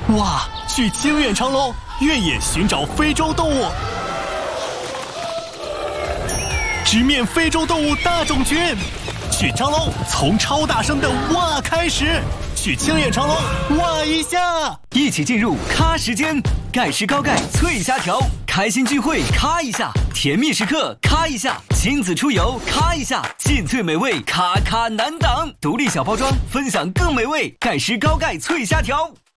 哇，去清远长隆越野寻找非洲动物，直面非洲动物大种群。去长隆，从超大声的哇开始。去清远长隆，哇一下！ 一起进入咖时间，盖世高盖脆虾条，开心聚会咖一下，甜蜜时刻咖一下，亲子出游咖一下，劲脆美味咖咖难挡，独立小包装，分享更美味。盖世高盖脆虾条。